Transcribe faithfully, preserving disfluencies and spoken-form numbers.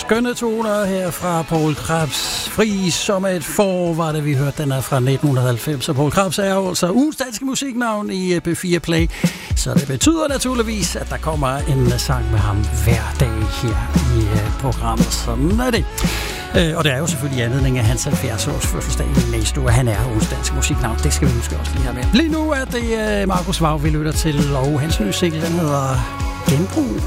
skønne toner her fra Poul Krebs. Fri som et får var det, vi hørte. Den er fra nitten halvfems, og Poul Krebs er jo altså ugens danske musiknavn i P fire Play. Så det betyder naturligvis, at der kommer en sang med ham hver dag her i programmet. Sådan er det. Og det er jo selvfølgelig anledning af hans halvfjerds års fødselsdag i næste uge. Han er ugens danske musiknavn. Det skal vi måske også lige have med. Lige nu er det Markus Vaug, vi lytter til, og hans nye single, den hedder Genbrug.